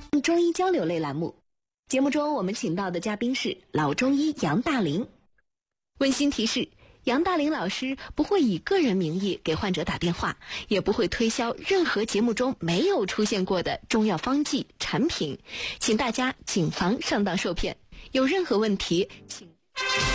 中医交流类栏目。节目中我们请到的嘉宾是老中医杨大林。温馨提示，杨大林老师不会以个人名义给患者打电话，也不会推销任何节目中没有出现过的中药方剂产品，请大家谨防上当受骗。有任何问题请